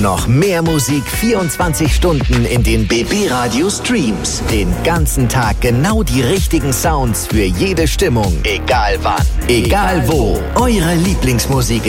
noch mehr Musik 24 Stunden in den BB Radio Streams. Den ganzen Tag genau die richtigen Sounds für jede Stimmung. Egal wann, egal wo. Eure Lieblingsmusik